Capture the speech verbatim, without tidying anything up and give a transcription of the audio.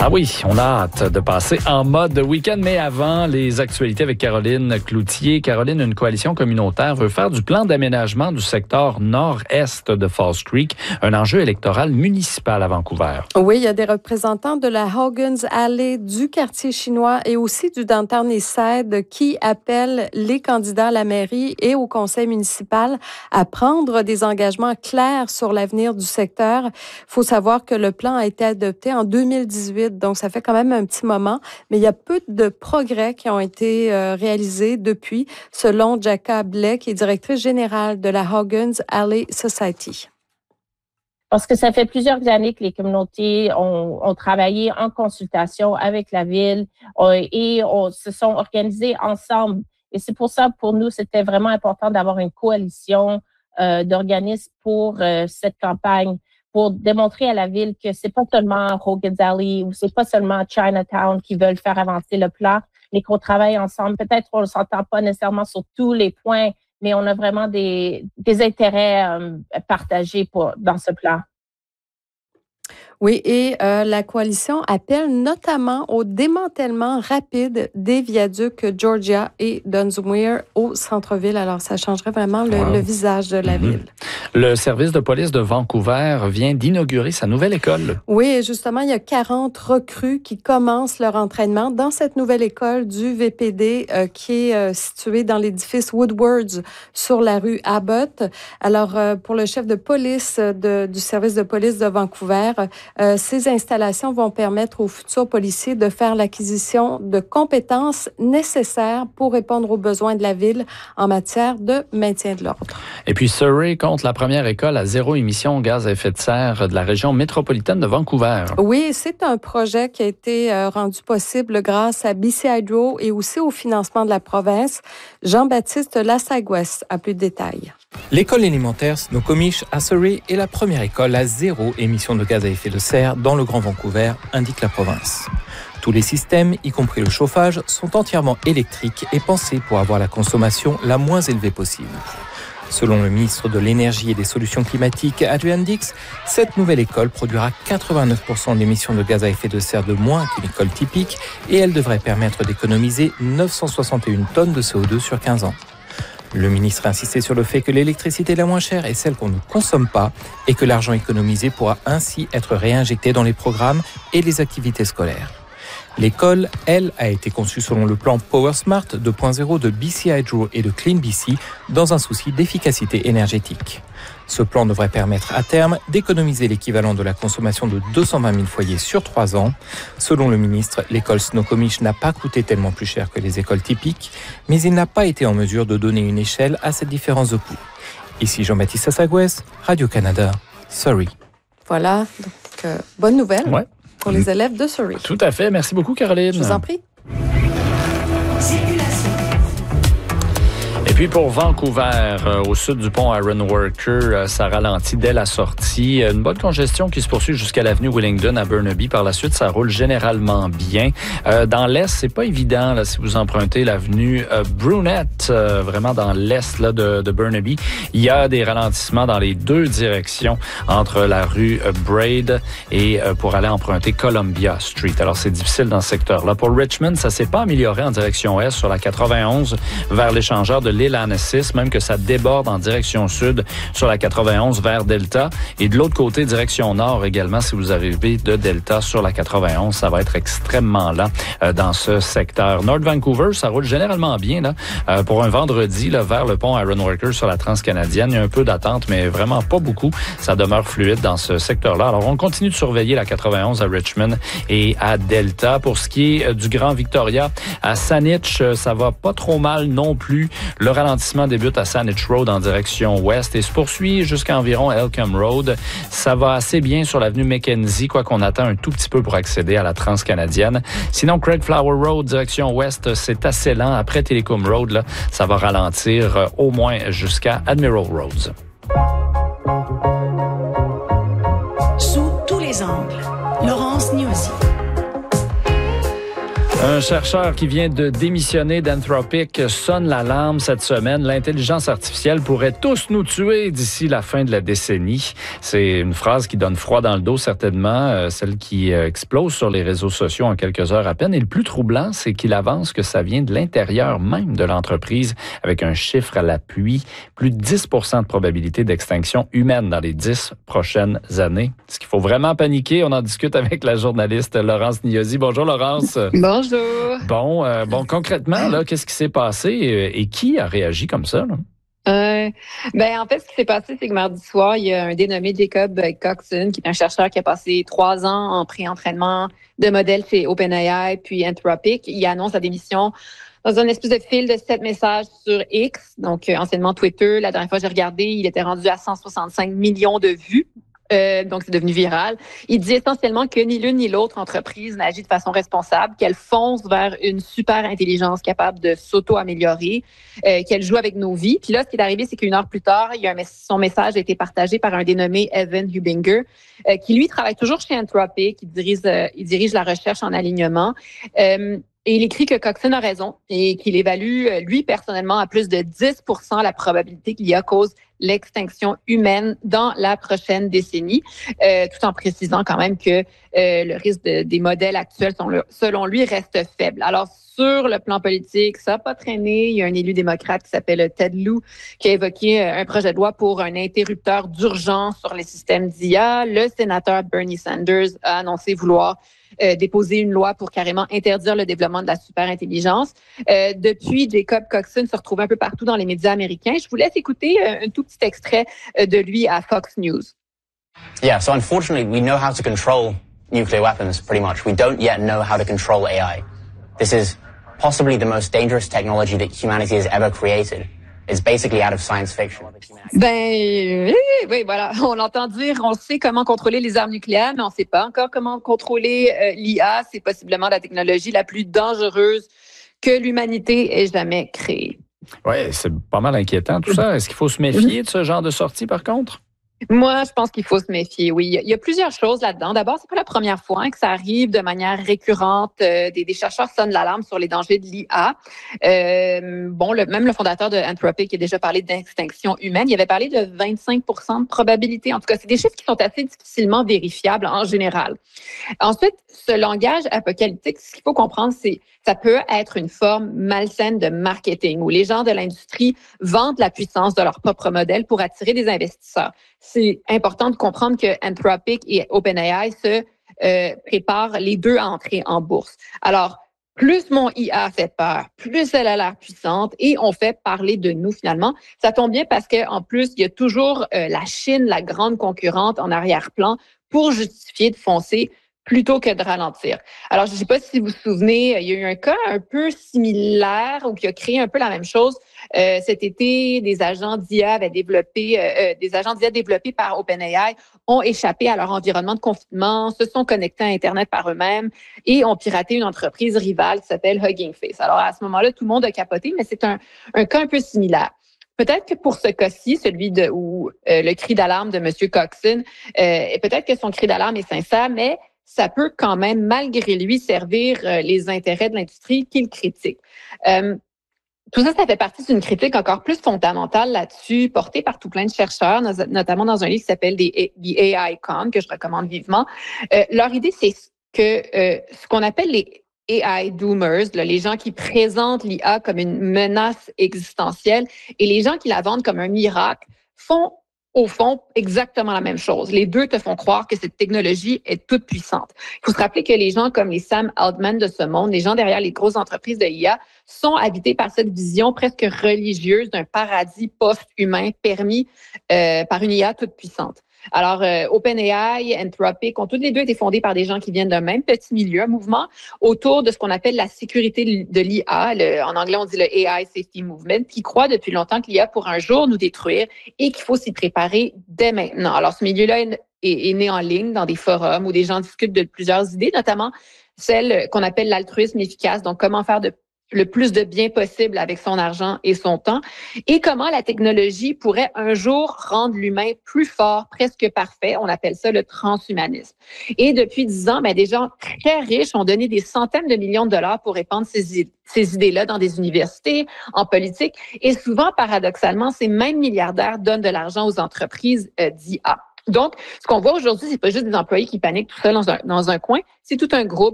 Ah oui, on a hâte de passer en mode week-end, mais avant, les actualités avec Caroline Cloutier. Caroline, une coalition communautaire veut faire du plan d'aménagement du secteur nord-est de Falls Creek un enjeu électoral municipal à Vancouver. Oui, il y a des représentants de la Hogan's Alley, du quartier chinois et aussi du Downtown Eastside qui appellent les candidats à la mairie et au conseil municipal à prendre des engagements clairs sur l'avenir du secteur. Il faut savoir que le plan a été adopté en deux mille dix-huit. Donc, ça fait quand même un petit moment, mais il y a peu de progrès qui ont été euh, réalisés depuis, selon Jacka Blais, qui est directrice générale de la Hogan's Alley Society. Parce que ça fait plusieurs années que les communautés ont, ont travaillé en consultation avec la ville euh, et on, se sont organisées ensemble. Et c'est pour ça, pour nous, c'était vraiment important d'avoir une coalition euh, d'organismes pour euh, cette campagne, pour démontrer à la ville que c'est pas seulement Hogan's Alley ou c'est pas seulement Chinatown qui veulent faire avancer le plan, mais qu'on travaille ensemble. Peut-être qu'on ne s'entend pas nécessairement sur tous les points, mais on a vraiment des, des intérêts euh, partagés pour, dans ce plan. Oui, et euh, la coalition appelle notamment au démantèlement rapide des viaducs Georgia et Dunsmuir au centre-ville. Alors, ça changerait vraiment le, wow. le visage de la mm-hmm. ville. Le service de police de Vancouver vient d'inaugurer sa nouvelle école. Oui, et justement, il y a quarante recrues qui commencent leur entraînement dans cette nouvelle école du V P D euh, qui est euh, située dans l'édifice Woodwards sur la rue Abbott. Alors, euh, pour le chef de police de, du service de police de Vancouver, Euh, ces installations vont permettre aux futurs policiers de faire l'acquisition de compétences nécessaires pour répondre aux besoins de la ville en matière de maintien de l'ordre. Et puis Surrey compte la première école à zéro émission gaz à effet de serre de la région métropolitaine de Vancouver. Oui, c'est un projet qui a été euh, rendu possible grâce à B C Hydro et aussi au financement de la province. Jean-Baptiste Lassagouès a plus de détails. L'école élémentaire Snoquamish à Surrey est la première école à zéro émission de gaz à effet de serre dans le Grand Vancouver, indique la province. Tous les systèmes, y compris le chauffage, sont entièrement électriques et pensés pour avoir la consommation la moins élevée possible. Selon le ministre de l'Énergie et des Solutions climatiques, Adrian Dix, cette nouvelle école produira quatre-vingt-neuf pour cent d'émissions de gaz à effet de serre de moins qu'une école typique et elle devrait permettre d'économiser neuf cent soixante et une tonnes de C O deux sur quinze ans. Le ministre a insisté sur le fait que l'électricité la moins chère est celle qu'on ne consomme pas et que l'argent économisé pourra ainsi être réinjecté dans les programmes et les activités scolaires. L'école, elle, a été conçue selon le plan Power Smart deux point zéro de B C Hydro et de Clean B C dans un souci d'efficacité énergétique. Ce plan devrait permettre à terme d'économiser l'équivalent de la consommation de deux cent vingt mille foyers sur trois ans. Selon le ministre, l'école Snoquamish n'a pas coûté tellement plus cher que les écoles typiques, mais il n'a pas été en mesure de donner une échelle à cette différence de coût. Ici Jean-Baptiste Lassagouès, Radio-Canada, Surrey. Voilà, donc euh, bonne nouvelle ouais. pour les élèves de Surrey. Tout à fait. Merci beaucoup, Caroline. Je vous en prie. Et puis pour Vancouver, euh, au sud du pont Ironworker, euh, ça ralentit dès la sortie. Une bonne congestion qui se poursuit jusqu'à l'avenue Willingdon à Burnaby. Par la suite, ça roule généralement bien. Euh, dans l'est, c'est pas évident là, si vous empruntez l'avenue euh, Brunette, euh, vraiment dans l'est là, de, de Burnaby. Il y a des ralentissements dans les deux directions entre la rue euh, Braid et euh, pour aller emprunter Columbia Street. Alors c'est difficile dans ce secteur-là. Pour Richmond, ça s'est pas amélioré en direction est sur la quatre-vingt-onze vers l'échangeur de l'île Annecis, même que ça déborde en direction sud sur la quatre-vingt-onze vers Delta. Et de l'autre côté, direction nord également, si vous arrivez de Delta sur la quatre-vingt-onze, ça va être extrêmement lent euh, dans ce secteur. North Vancouver, ça roule généralement bien là, euh, pour un vendredi là, vers le pont Ironworker sur la Transcanadienne. Il y a un peu d'attente, mais vraiment pas beaucoup. Ça demeure fluide dans ce secteur-là. Alors, on continue de surveiller la quatre-vingt-onze à Richmond et à Delta. Pour ce qui est du Grand Victoria, à Saanich, ça va pas trop mal non plus. Le ralentissement débute à Saanich Road en direction ouest et se poursuit jusqu'à environ Elkham Road. Ça va assez bien sur l'avenue Mackenzie, quoi qu'on attend un tout petit peu pour accéder à la Transcanadienne. Sinon, Craig Flower Road, direction ouest, c'est assez lent. Après Telecom Road, là, ça va ralentir euh, au moins jusqu'à Admiral Roads. Sous tous les angles, Laurence Niosi. Un chercheur qui vient de démissionner d'Anthropic sonne l'alarme cette semaine. L'intelligence artificielle pourrait tous nous tuer d'ici la fin de la décennie. C'est une phrase qui donne froid dans le dos, certainement, euh, celle qui euh, explose sur les réseaux sociaux en quelques heures à peine. Et le plus troublant, c'est qu'il avance que ça vient de l'intérieur même de l'entreprise, avec un chiffre à l'appui. Plus de dix pour cent de probabilité d'extinction humaine dans les dix prochaines années. Est-ce qu'il faut vraiment paniquer? On en discute avec la journaliste Laurence Niosi. Bonjour, Laurence. Bonjour. Bon, euh, bon, concrètement, là, qu'est-ce qui s'est passé et, et qui a réagi comme ça, là? Euh, ben, en fait, ce qui s'est passé, c'est que mardi soir, il y a un dénommé Jacob Coxon, qui est un chercheur qui a passé trois ans en pré-entraînement de modèles chez OpenAI puis Anthropic. Il annonce sa démission dans un espèce de fil de sept messages sur X, donc euh, anciennement Twitter. La dernière fois que j'ai regardé, il était rendu à cent soixante-cinq millions de vues. Euh, donc, c'est devenu viral. Il dit essentiellement que ni l'une ni l'autre entreprise n'agit de façon responsable, qu'elle fonce vers une super intelligence capable de s'auto-améliorer, euh, qu'elle joue avec nos vies. Puis là, ce qui est arrivé, c'est qu'une heure plus tard, il y a un, son message a été partagé par un dénommé Evan Hubinger, euh, qui lui travaille toujours chez Anthropic, il dirige, euh, il dirige la recherche en alignement. Euh, Et il écrit que Coxon a raison et qu'il évalue, lui, personnellement, à plus de dix pour cent la probabilité qu'il y a cause l'extinction humaine dans la prochaine décennie, euh, tout en précisant quand même que euh, le risque de, des modèles actuels, sont, selon lui, reste faible. Alors, sur le plan politique, ça n'a pas traîné. Il y a un élu démocrate qui s'appelle Ted Lieu qui a évoqué un projet de loi pour un interrupteur d'urgence sur les systèmes d'I A. Le sénateur Bernie Sanders a annoncé vouloir Euh, déposer une loi pour carrément interdire le développement de la superintelligence. Euh, depuis, Jacob Coxon se retrouve un peu partout dans les médias américains. Je vous laisse écouter euh, un tout petit extrait euh, de lui à Fox News. Yeah, so unfortunately, we know how to control nuclear weapons pretty much. We don't yet know how to control A I. This is possibly the most dangerous technology that humanity has ever created. It's basically out of science fiction. Ben oui, oui, voilà. On entend dire, on sait comment contrôler les armes nucléaires, mais on ne sait pas encore comment contrôler euh, l'I A. C'est possiblement la technologie la plus dangereuse que l'humanité ait jamais créée. Oui, c'est pas mal inquiétant tout ça. Est-ce qu'il faut se méfier de ce genre de sortie, par contre? Moi, je pense qu'il faut se méfier, oui. Il y a plusieurs choses là-dedans. D'abord, c'est pas la première fois hein, que ça arrive de manière récurrente. Euh, des, des chercheurs sonnent l'alarme sur les dangers de l'I A. Euh, bon, le, même le fondateur de Anthropic qui a déjà parlé d'extinction humaine, il avait parlé de vingt-cinq pour cent de probabilité. En tout cas, c'est des chiffres qui sont assez difficilement vérifiables en général. Ensuite, ce langage apocalyptique, ce qu'il faut comprendre, c'est ça peut être une forme malsaine de marketing où les gens de l'industrie vendent la puissance de leur propre modèle pour attirer des investisseurs. C'est important de comprendre que Anthropic et OpenAI se euh, préparent les deux à entrer en bourse. Alors, plus mon I A fait peur, plus elle a l'air puissante et on fait parler de nous finalement. Ça tombe bien parce qu'en plus, il y a toujours euh, la Chine, la grande concurrente en arrière-plan pour justifier de foncer plutôt que de ralentir. Alors, je ne sais pas si vous vous souvenez, il y a eu un cas un peu similaire ou qui a créé un peu la même chose. Euh, cet été, des agents d'I A avaient développé, euh, des agents d'I A développés par OpenAI ont échappé à leur environnement de confinement, se sont connectés à Internet par eux-mêmes et ont piraté une entreprise rivale qui s'appelle Hugging Face. Alors, à ce moment-là, tout le monde a capoté, mais c'est un, un cas un peu similaire. Peut-être que pour ce cas-ci, celui de où euh, le cri d'alarme de M. Coxon, euh, peut-être que son cri d'alarme est sincère, mais ça peut quand même, malgré lui, servir euh, les intérêts de l'industrie qu'il critique. Euh, tout ça, ça fait partie d'une critique encore plus fondamentale là-dessus, portée par tout plein de chercheurs, notamment dans un livre qui s'appelle The A I Con, que je recommande vivement. Euh, leur idée, c'est que euh, ce qu'on appelle les A I doomers, là, les gens qui présentent l'I A comme une menace existentielle et les gens qui la vendent comme un miracle, font au fond, exactement la même chose. Les deux te font croire que cette technologie est toute puissante. Il faut se rappeler que les gens comme les Sam Altman de ce monde, les gens derrière les grosses entreprises de I A, sont habités par cette vision presque religieuse d'un paradis post-humain permis euh, par une I A toute puissante. Alors, euh, OpenAI, Anthropic ont toutes les deux été fondées par des gens qui viennent d'un même petit milieu, un mouvement autour de ce qu'on appelle la sécurité de l'I A. Le, en anglais, on dit le A I Safety Movement, qui croit depuis longtemps que l'I A pour un jour nous détruire et qu'il faut s'y préparer dès maintenant. Alors, ce milieu-là est, est, est né en ligne dans des forums où des gens discutent de plusieurs idées, notamment celle qu'on appelle l'altruisme efficace. Donc, comment faire de le plus de bien possible avec son argent et son temps, et comment la technologie pourrait un jour rendre l'humain plus fort, presque parfait. On appelle ça le transhumanisme. Et depuis dix ans, ben, des gens très riches ont donné des centaines de millions de dollars pour répandre ces idées. ces idées-là dans des universités, en politique. Et souvent, paradoxalement, ces mêmes milliardaires donnent de l'argent aux entreprises euh, d'I A. Donc, ce qu'on voit aujourd'hui, c'est pas juste des employés qui paniquent tout seuls dans un, dans un coin, c'est tout un groupe